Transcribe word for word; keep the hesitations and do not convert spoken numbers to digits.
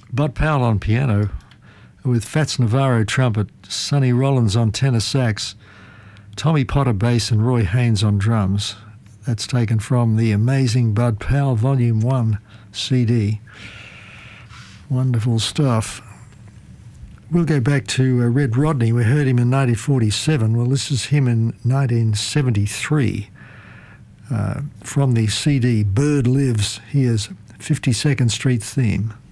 Bud Powell on piano, with Fats Navarro trumpet, Sonny Rollins on tenor sax, Tommy Potter bass and Roy Haynes on drums. That's taken from the Amazing Bud Powell Volume one C D. Wonderful stuff. We'll go back to uh, Red Rodney. We heard him in nineteen forty-seven. Well, this is him in nineteen seventy-three. Uh, from the C D Bird Lives, here's fifty-second Street Theme.